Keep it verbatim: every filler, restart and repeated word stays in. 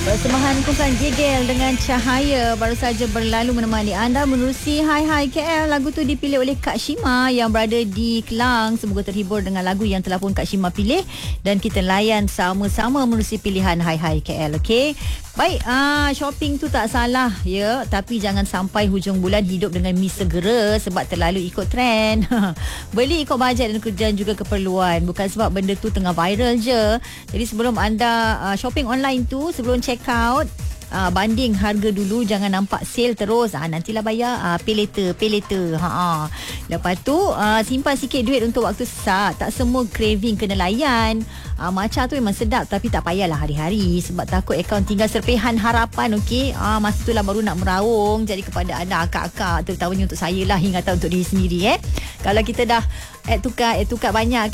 Persembahan kumpulan Gegel dengan Cahaya baru saja berlalu menemani anda menerusi Hai Hai K L. Lagu tu dipilih oleh Kak Shima yang berada di Kelang. Semoga terhibur dengan lagu yang telah pun Kak Shima pilih dan kita layan sama-sama menerusi pilihan Hai Hai K L. Okey. Baik, ah shopping tu tak salah ya, tapi jangan sampai hujung bulan hidup dengan mi segera sebab terlalu ikut trend. Beli ikut bajet dan, dan juga keperluan, bukan sebab benda tu tengah viral je. Jadi sebelum anda uh, shopping online tu, sebelum check out, Uh, banding harga dulu, jangan nampak sale terus, ah, nantilah bayar, ah, pay later, pay later. Ha, ha. Lepas tu uh, simpan sikit duit untuk waktu sesak. Tak semua craving kena layan. uh, Matcha tu memang sedap, tapi tak payahlah hari-hari sebab takut akaun tinggal serpihan harapan. Okey, uh, masa tu lah baru nak meraung. Jadi kepada anda akak-akak, terutamanya untuk saya lah, ingatan untuk diri sendiri eh. Kalau kita dah add tukar, add tukar banyak